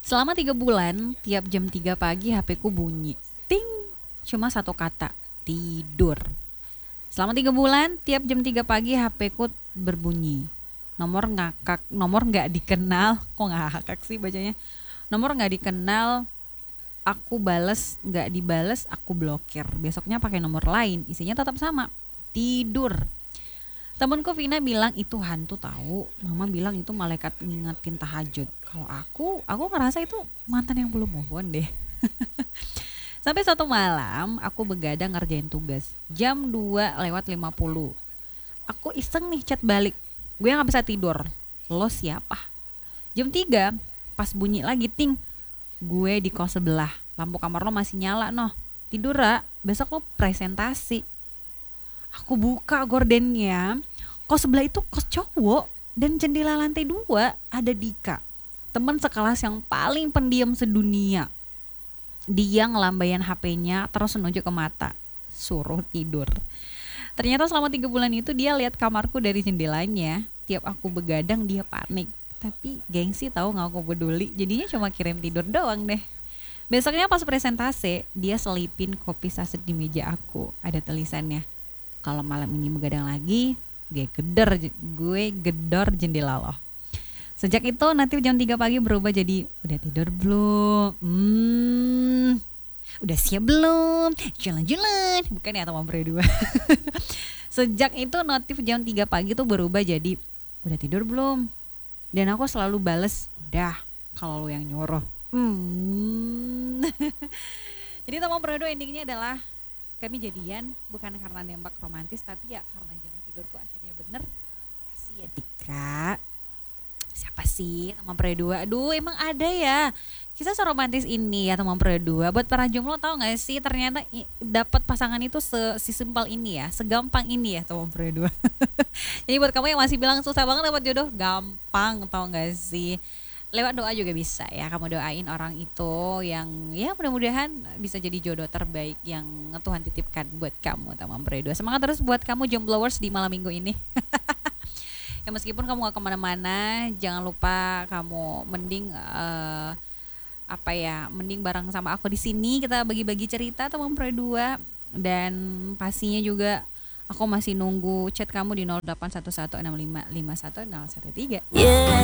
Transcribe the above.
Selama 3 bulan, tiap jam 3 pagi HP ku bunyi. Ting, cuma satu kata, tidur. Selama 3 bulan, tiap jam 3 pagi HP ku berbunyi. Nomor ngakak, nomor nggak dikenal, kok ngakak sih bacanya? Nomor nggak dikenal, aku bales, nggak dibales, aku blokir. Besoknya pakai nomor lain, isinya tetap sama, tidur. Temenku Vina bilang itu hantu tahu, Mama bilang itu malaikat ngingetin tahajud. Kalau aku ngerasa itu mantan yang belum move on deh. Sampai suatu malam aku begadang ngerjain tugas. Jam 2:50. Aku iseng nih chat balik. Gue nggak bisa tidur. Lo siapa? Jam 3 pas bunyi lagi ting. Gue di kos sebelah. Lampu kamar lo masih nyala noh. Tidur ra, besok lo presentasi. Aku buka gordennya. Kos sebelah itu kos cowok dan jendela lantai 2 ada Dika. Teman sekelas yang paling pendiam sedunia. Dia ngelambaian HP-nya terus nunjuk ke mata. Suruh tidur. Ternyata selama 3 bulan itu dia lihat kamarku dari jendelanya. Tiap aku begadang dia panik. Tapi gengsi tahu nggak aku peduli. Jadinya cuma kirim tidur doang deh. Besoknya pas presentasi dia selipin kopi saset di meja aku. Ada tulisannya. Kalau malam ini begadang lagi, gue gedor jendela lo. Sejak itu nanti jam 3 pagi berubah jadi udah tidur belum? Udah siap belum? Jalan-jalan. Bukan ya teman berdua. Sejak itu notif jam 3 pagi tuh berubah jadi udah tidur belum? Dan aku selalu bales udah kalau lu yang nyuruh. Jadi teman berdua endingnya adalah kami jadian bukan karena nembak romantis tapi ya karena jam tidurku akhirnya bener. Kasih ya Dika. Siapa sih teman berdua? Aduh emang ada ya kisah seromantis ini ya teman berdua. Buat para jomblo tahu nggak sih ternyata dapat pasangan itu sesimpel ini ya, segampang ini ya teman berdua. Jadi buat kamu yang masih bilang susah banget dapat jodoh, gampang tahu nggak sih? Lewat doa juga bisa ya, kamu doain orang itu yang ya mudah-mudahan bisa jadi jodoh terbaik yang Tuhan titipkan buat kamu teman berdua. Semangat terus buat kamu jomblowers di malam minggu ini. Ya meskipun kamu gak kemana-mana, jangan lupa kamu mending mending bareng sama aku di sini kita bagi-bagi cerita teman berdua. Dan pastinya juga aku masih nunggu chat kamu di 081165510113.